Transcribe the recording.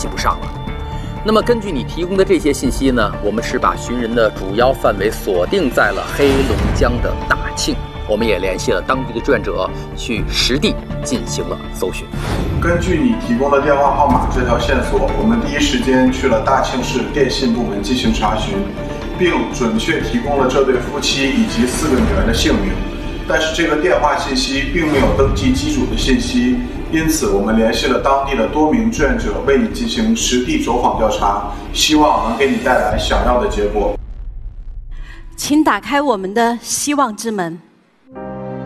系不上了。那么根据你提供的这些信息呢，我们是把寻人的主要范围锁定在了黑龙江的大庆。我们也联系了当地的志愿者，去实地进行了搜寻。 根据你提供的电话号码这条线索，我们第一时间去了大庆市电信部门进行查询，并准确提供了这对夫妻以及4个女儿的姓名。但是这个电话信息并没有登记机主的信息，因此我们联系了当地的多名志愿者为你进行实地走访调查，希望能给你带来想要的结果。 请打开我们的希望之门。